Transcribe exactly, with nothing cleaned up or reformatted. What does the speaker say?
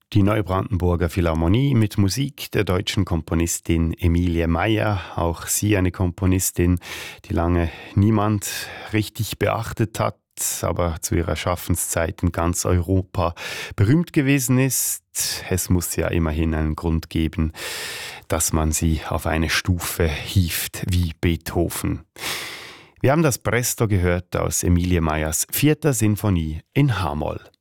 Die Neubrandenburger Philharmonie mit Musik der deutschen Komponistin Emilie Meier. Auch sie eine Komponistin, die lange niemand richtig beachtet hat, aber zu ihrer Schaffenszeit in ganz Europa berühmt gewesen ist. Es muss ja immerhin einen Grund geben, dass man sie auf eine Stufe hieft wie Beethoven. Wir haben das Presto gehört aus Emilie Meiers vierter Sinfonie in H-Moll.